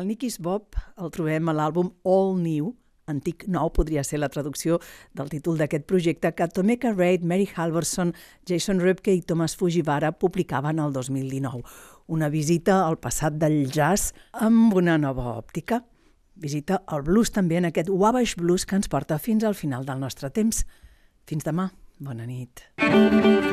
El Nicky's Bob el trobem a l'àlbum All New, antic nou podria ser la traducció del títol d'aquest projecte que Tomeka Reid, Mary Halvorson, Jason Rupke i Thomas Fujiwara publicaven el 2019. Una visita al passat del jazz amb una nova òptica. Visita al blues també, en aquest Wabash Blues que ens porta fins al final del nostre temps. Fins demà. Bona nit.